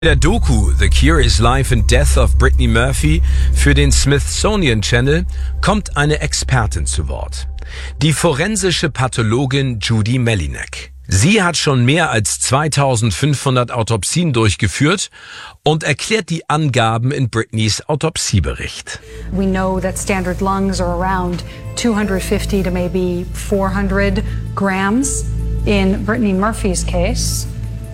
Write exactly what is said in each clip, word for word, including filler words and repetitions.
In der Doku The Curious Life and Death of Brittany Murphy für den Smithsonian Channel kommt eine Expertin zu Wort. Die forensische Pathologin Judy Melinek. Sie hat schon mehr als zweitausendfünfhundert Autopsien durchgeführt und erklärt die Angaben in Britneys Autopsiebericht. We know that standard lungs are around two hundred fifty to maybe four hundred grams. In Brittany Murphy's case,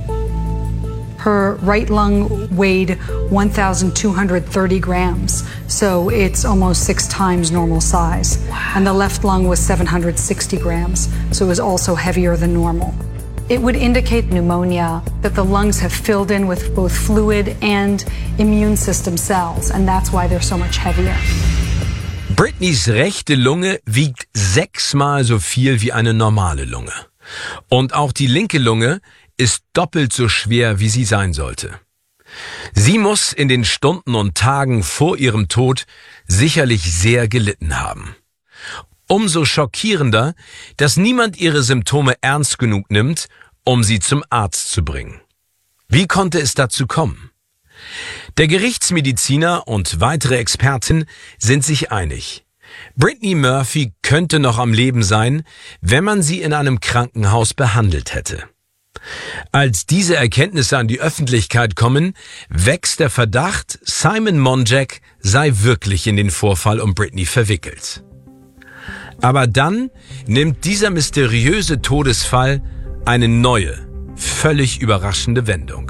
her right lung weighed one thousand two hundred thirty grams, so it's almost six times normal size. Wow. And the left lung was seven hundred sixty grams, so it was also heavier than normal. It would indicate pneumonia, that the lungs have filled in with both fluid and immune system cells, and that's why they're so much heavier. Britneys rechte Lunge wiegt sechsmal so viel wie eine normale Lunge. Und auch die linke Lunge ist doppelt so schwer, wie sie sein sollte. Sie muss in den Stunden und Tagen vor ihrem Tod sicherlich sehr gelitten haben. Umso schockierender, dass niemand ihre Symptome ernst genug nimmt, um sie zum Arzt zu bringen. Wie konnte es dazu kommen? Der Gerichtsmediziner und weitere Experten sind sich einig. Brittany Murphy könnte noch am Leben sein, wenn man sie in einem Krankenhaus behandelt hätte. Als diese Erkenntnisse an die Öffentlichkeit kommen, wächst der Verdacht, Simon Monjack sei wirklich in den Vorfall um Brittany verwickelt. Aber dann nimmt dieser mysteriöse Todesfall eine neue, völlig überraschende Wendung.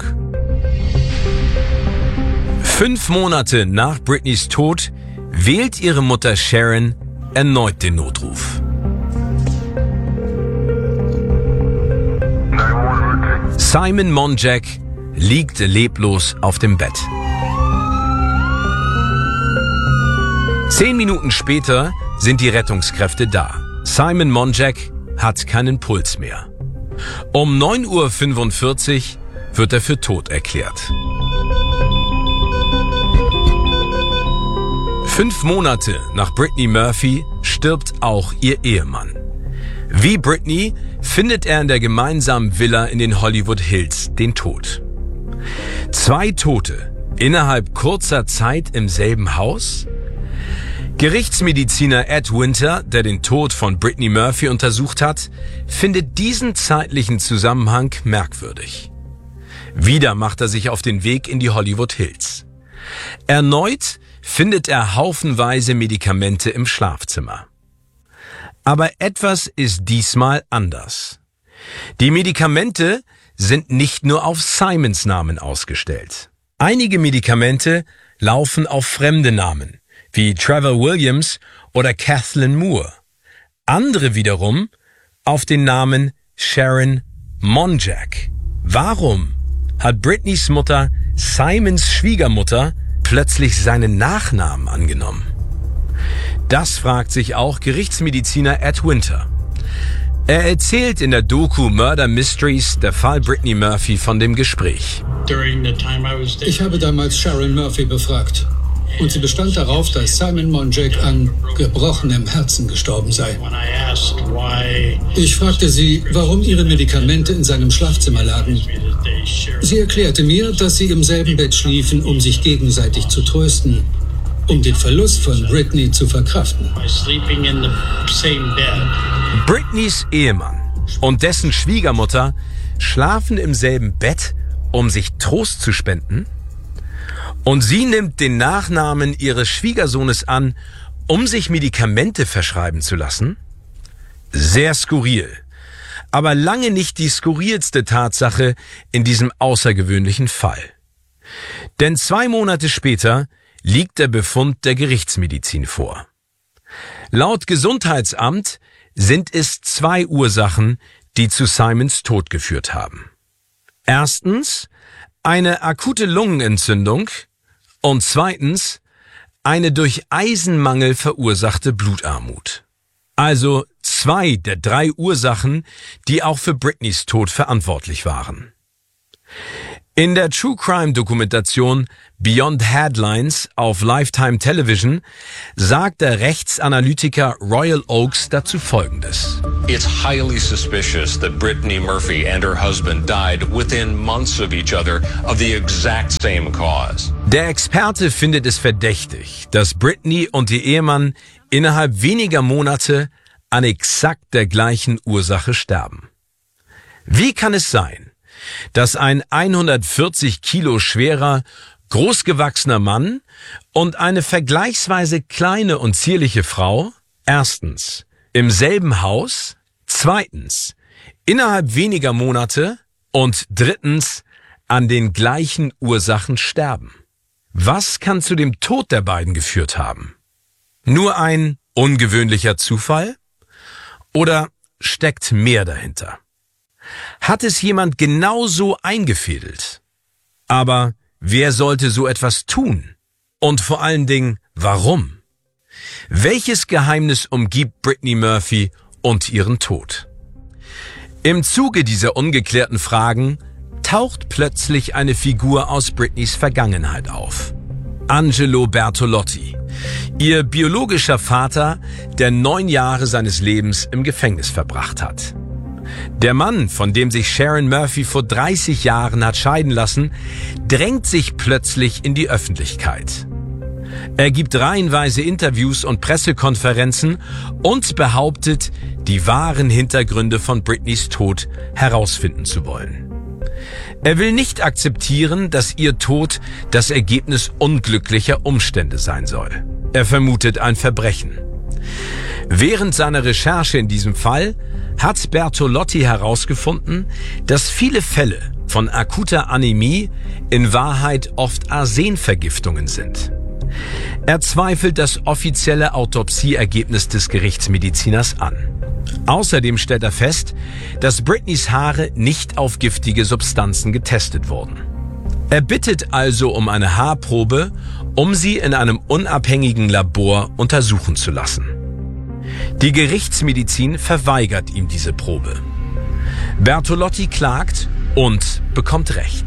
Fünf Monate nach Britneys Tod wählt ihre Mutter Sharon erneut den Notruf. Simon Monjack liegt leblos auf dem Bett. Zehn Minuten später sind die Rettungskräfte da. Simon Monjack hat keinen Puls mehr. Um neun Uhr fünfundvierzig wird er für tot erklärt. Fünf Monate nach Brittany Murphy stirbt auch ihr Ehemann. Wie Brittany findet er in der gemeinsamen Villa in den Hollywood Hills den Tod. Zwei Tote innerhalb kurzer Zeit im selben Haus? Gerichtsmediziner Ed Winter, der den Tod von Brittany Murphy untersucht hat, findet diesen zeitlichen Zusammenhang merkwürdig. Wieder macht er sich auf den Weg in die Hollywood Hills. Erneut findet er haufenweise Medikamente im Schlafzimmer. Aber etwas ist diesmal anders. Die Medikamente sind nicht nur auf Simons Namen ausgestellt. Einige Medikamente laufen auf fremde Namen, wie Trevor Williams oder Kathleen Moore. Andere wiederum auf den Namen Sharon Monjack. Warum hat Britneys Mutter Simons Schwiegermutter plötzlich seinen Nachnamen angenommen? Das fragt sich auch Gerichtsmediziner Ed Winter. Er erzählt in der Doku Murder Mysteries der Fall Brittany Murphy von dem Gespräch. Ich habe damals Sharon Murphy befragt und sie bestand darauf, dass Simon Monjack an gebrochenem Herzen gestorben sei. Ich fragte sie, warum ihre Medikamente in seinem Schlafzimmer lagen. Sie erklärte mir, dass sie im selben Bett schliefen, um sich gegenseitig zu trösten, um den Verlust von Brittany zu verkraften. Britneys Ehemann und dessen Schwiegermutter schlafen im selben Bett, um sich Trost zu spenden? Und sie nimmt den Nachnamen ihres Schwiegersohnes an, um sich Medikamente verschreiben zu lassen? Sehr skurril. Aber lange nicht die skurrilste Tatsache in diesem außergewöhnlichen Fall. Denn zwei Monate später liegt der Befund der Gerichtsmedizin vor. Laut Gesundheitsamt sind es zwei Ursachen, die zu Simons Tod geführt haben. Erstens eine akute Lungenentzündung und zweitens eine durch Eisenmangel verursachte Blutarmut. Also zwei der drei Ursachen, die auch für Britneys Tod verantwortlich waren. In der True Crime Dokumentation Beyond Headlines auf Lifetime Television sagt der Rechtsanalytiker Royal Oakes dazu Folgendes. It's highly suspicious that Brittany Murphy and her husband died within months of each other of the exact same cause. Der Experte findet es verdächtig, dass Brittany und ihr Ehemann innerhalb weniger Monate an exakt der gleichen Ursache sterben. Wie kann es sein, dass ein hundertvierzig Kilo schwerer, großgewachsener Mann und eine vergleichsweise kleine und zierliche Frau erstens im selben Haus, zweitens innerhalb weniger Monate und drittens an den gleichen Ursachen sterben? Was kann zu dem Tod der beiden geführt haben? Nur ein ungewöhnlicher Zufall? Oder steckt mehr dahinter? Hat es jemand genauso eingefädelt? Aber wer sollte so etwas tun? Und vor allen Dingen, warum? Welches Geheimnis umgibt Brittany Murphy und ihren Tod? Im Zuge dieser ungeklärten Fragen taucht plötzlich eine Figur aus Britneys Vergangenheit auf. Angelo Bertolotti, ihr biologischer Vater, der neun Jahre seines Lebens im Gefängnis verbracht hat. Der Mann, von dem sich Sharon Murphy vor dreißig Jahren hat scheiden lassen, drängt sich plötzlich in die Öffentlichkeit. Er gibt reihenweise Interviews und Pressekonferenzen und behauptet, die wahren Hintergründe von Britneys Tod herausfinden zu wollen. Er will nicht akzeptieren, dass ihr Tod das Ergebnis unglücklicher Umstände sein soll. Er vermutet ein Verbrechen. Während seiner Recherche in diesem Fall hat Bertolotti herausgefunden, dass viele Fälle von akuter Anämie in Wahrheit oft Arsenvergiftungen sind. Er zweifelt das offizielle Autopsieergebnis des Gerichtsmediziners an. Außerdem stellt er fest, dass Britneys Haare nicht auf giftige Substanzen getestet wurden. Er bittet also um eine Haarprobe, um sie in einem unabhängigen Labor untersuchen zu lassen. Die Gerichtsmedizin verweigert ihm diese Probe. Bertolotti klagt und bekommt Recht.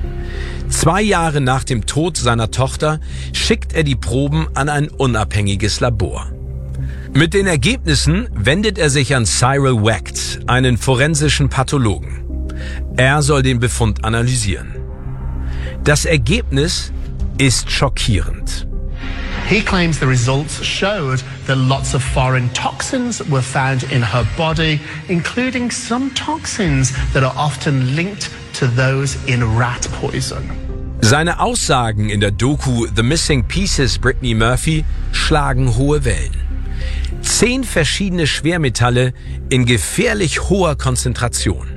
Zwei Jahre nach dem Tod seiner Tochter schickt er die Proben an ein unabhängiges Labor. Mit den Ergebnissen wendet er sich an Cyril Wecht, einen forensischen Pathologen. Er soll den Befund analysieren. Das Ergebnis ist schockierend. He claims the results showed that lots of foreign toxins were found in her body, including some toxins that are often linked to those in rat poison. Seine Aussagen in der Doku The Missing Pieces Brittany Murphy schlagen hohe Wellen. Zehn verschiedene Schwermetalle in gefährlich hoher Konzentration.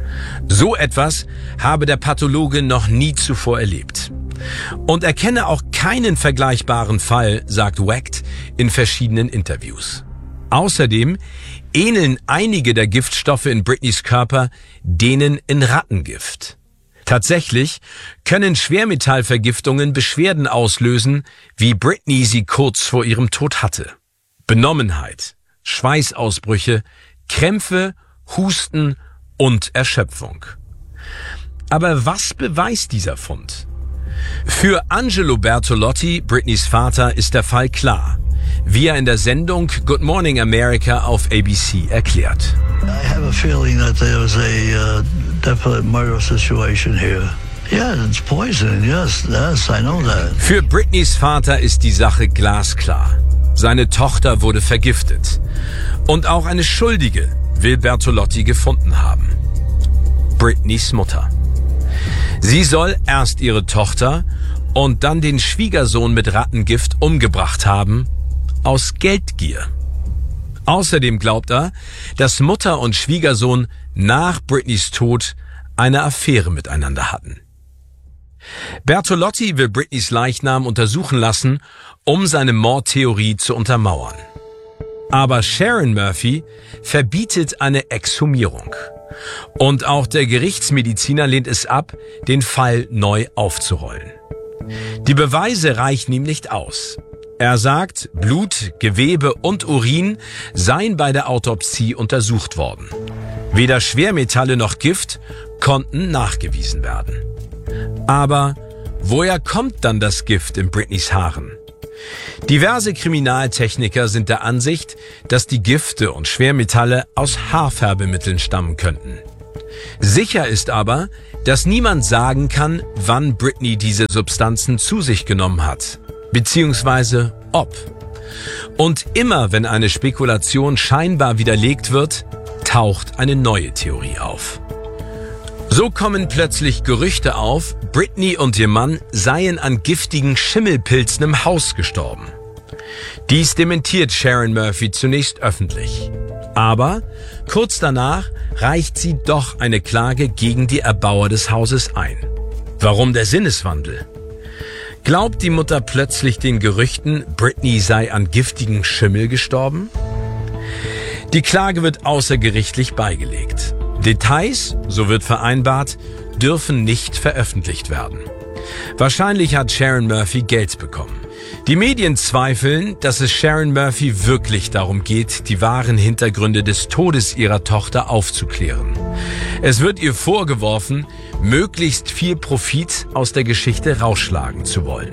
So etwas habe der Pathologe noch nie zuvor erlebt. Und er kenne auch keinen vergleichbaren Fall, sagt Wecht in verschiedenen Interviews. Außerdem ähneln einige der Giftstoffe in Britneys Körper denen in Rattengift. Tatsächlich können Schwermetallvergiftungen Beschwerden auslösen, wie Britney sie kurz vor ihrem Tod hatte. Benommenheit, Schweißausbrüche, Krämpfe, Husten und Erschöpfung. Aber was beweist dieser Fund? Für Angelo Bertolotti, Britneys Vater, ist der Fall klar, wie er in der Sendung Good Morning America auf A B C erklärt. I have a feeling that there was a uh, definite murder situation here. Yeah, it's poison. Yes, yes, I know that. Für Britneys Vater ist die Sache glasklar. Seine Tochter wurde vergiftet. Und auch eine Schuldige will Bertolotti gefunden haben. Britneys Mutter. Sie soll erst ihre Tochter und dann den Schwiegersohn mit Rattengift umgebracht haben, aus Geldgier. Außerdem glaubt er, dass Mutter und Schwiegersohn nach Britneys Tod eine Affäre miteinander hatten. Bertolotti will Britneys Leichnam untersuchen lassen, um seine Mordtheorie zu untermauern. Aber Sharon Murphy verbietet eine Exhumierung. Und auch der Gerichtsmediziner lehnt es ab, den Fall neu aufzurollen. Die Beweise reichen ihm nicht aus. Er sagt, Blut, Gewebe und Urin seien bei der Autopsie untersucht worden. Weder Schwermetalle noch Gift konnten nachgewiesen werden. Aber woher kommt dann das Gift in Britneys Haaren? Diverse Kriminaltechniker sind der Ansicht, dass die Gifte und Schwermetalle aus Haarfärbemitteln stammen könnten. Sicher ist aber, dass niemand sagen kann, wann Britney diese Substanzen zu sich genommen hat, beziehungsweise ob. Und immer wenn eine Spekulation scheinbar widerlegt wird, taucht eine neue Theorie auf. So kommen plötzlich Gerüchte auf, Britney und ihr Mann seien an giftigen Schimmelpilzen im Haus gestorben. Dies dementiert Sharon Murphy zunächst öffentlich. Aber kurz danach reicht sie doch eine Klage gegen die Erbauer des Hauses ein. Warum der Sinneswandel? Glaubt die Mutter plötzlich den Gerüchten, Britney sei an giftigen Schimmel gestorben? Die Klage wird außergerichtlich beigelegt. Details, so wird vereinbart, dürfen nicht veröffentlicht werden. Wahrscheinlich hat Sharon Murphy Geld bekommen. Die Medien zweifeln, dass es Sharon Murphy wirklich darum geht, die wahren Hintergründe des Todes ihrer Tochter aufzuklären. Es wird ihr vorgeworfen, möglichst viel Profit aus der Geschichte rausschlagen zu wollen.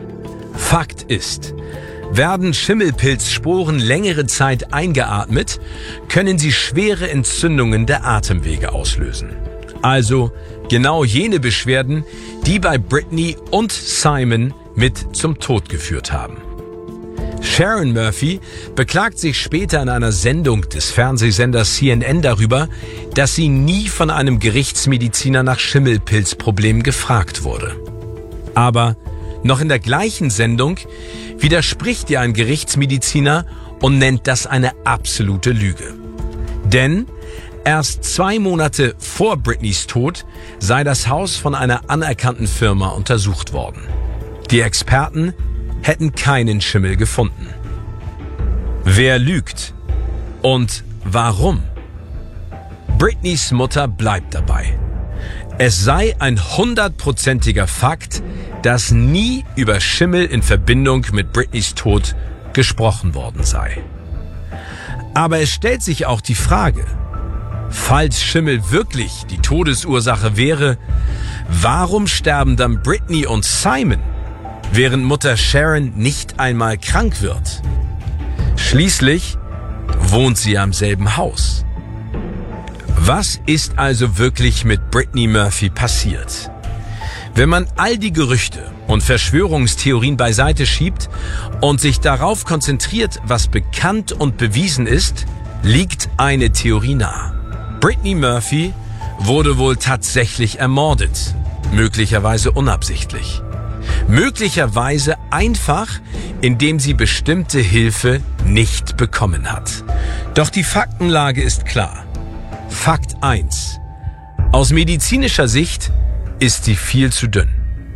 Fakt ist, werden Schimmelpilzsporen längere Zeit eingeatmet, können sie schwere Entzündungen der Atemwege auslösen. Also genau jene Beschwerden, die bei Britney und Simon mit zum Tod geführt haben. Sharon Murphy beklagt sich später in einer Sendung des Fernsehsenders C N N darüber, dass sie nie von einem Gerichtsmediziner nach Schimmelpilzproblemen gefragt wurde. Aber noch in der gleichen Sendung widerspricht ihr ein Gerichtsmediziner und nennt das eine absolute Lüge. Denn erst zwei Monate vor Britneys Tod sei das Haus von einer anerkannten Firma untersucht worden. Die Experten hätten keinen Schimmel gefunden. Wer lügt? Und warum? Britneys Mutter bleibt dabei. Es sei ein hundertprozentiger Fakt, dass nie über Schimmel in Verbindung mit Britneys Tod gesprochen worden sei. Aber es stellt sich auch die Frage, falls Schimmel wirklich die Todesursache wäre, warum sterben dann Britney und Simon, während Mutter Sharon nicht einmal krank wird? Schließlich wohnt sie am selben Haus. Was ist also wirklich mit Britney Murphy passiert? Wenn man all die Gerüchte und Verschwörungstheorien beiseite schiebt und sich darauf konzentriert, was bekannt und bewiesen ist, liegt eine Theorie nahe. Britney Murphy wurde wohl tatsächlich ermordet, möglicherweise unabsichtlich. Möglicherweise einfach, indem sie bestimmte Hilfe nicht bekommen hat. Doch die Faktenlage ist klar. Fakt eins. Aus medizinischer Sicht ist sie viel zu dünn.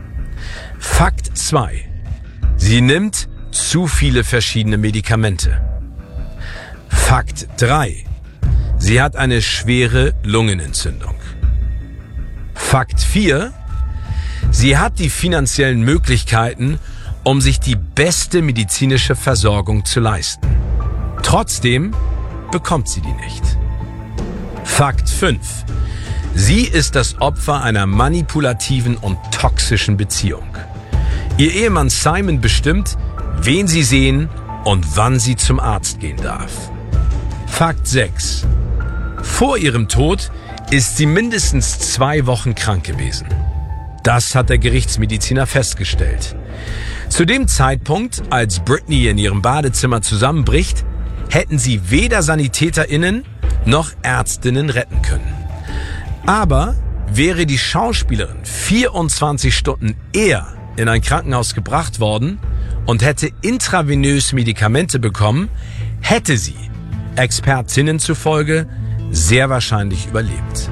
Fakt zwei. Sie nimmt zu viele verschiedene Medikamente. Fakt drei. Sie hat eine schwere Lungenentzündung. Fakt vier. Sie hat die finanziellen Möglichkeiten, um sich die beste medizinische Versorgung zu leisten. Trotzdem bekommt sie die nicht. Fakt fünf. Sie ist das Opfer einer manipulativen und toxischen Beziehung. Ihr Ehemann Simon bestimmt, wen sie sehen und wann sie zum Arzt gehen darf. Fakt sechs. Vor ihrem Tod ist sie mindestens zwei Wochen krank gewesen. Das hat der Gerichtsmediziner festgestellt. Zu dem Zeitpunkt, als Britney in ihrem Badezimmer zusammenbricht, hätten sie weder SanitäterInnen noch Ärztinnen retten können. Aber wäre die Schauspielerin vierundzwanzig Stunden eher in ein Krankenhaus gebracht worden und hätte intravenös Medikamente bekommen, hätte sie, Expertinnen zufolge, sehr wahrscheinlich überlebt.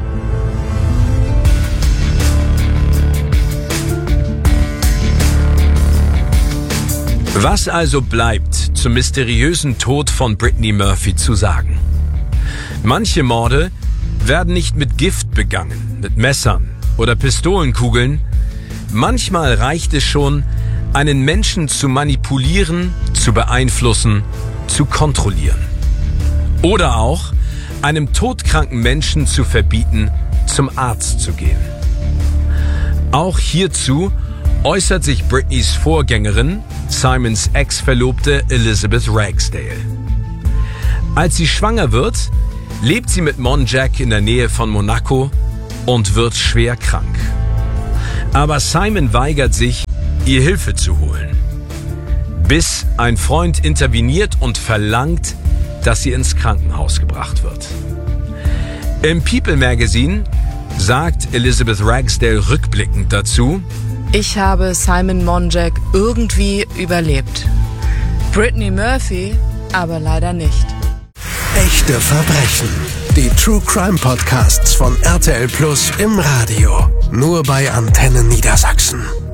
Was also bleibt zum mysteriösen Tod von Britney Murphy zu sagen? Manche Morde werden nicht mit Gift begangen, mit Messern oder Pistolenkugeln. Manchmal reicht es schon, einen Menschen zu manipulieren, zu beeinflussen, zu kontrollieren. Oder auch, einem todkranken Menschen zu verbieten, zum Arzt zu gehen. Auch hierzu äußert sich Britneys Vorgängerin, Simons Ex-Verlobte Elizabeth Ragsdale. Als sie schwanger wird, lebt sie mit Monjack in der Nähe von Monaco und wird schwer krank. Aber Simon weigert sich, ihr Hilfe zu holen, bis ein Freund interveniert und verlangt, dass sie ins Krankenhaus gebracht wird. Im People Magazine sagt Elizabeth Ragsdale rückblickend dazu: Ich habe Simon Monjack irgendwie überlebt. Brittany Murphy aber leider nicht. Echte Verbrechen. Die True Crime Podcasts von R T L Plus im Radio. Nur bei Antenne Niedersachsen.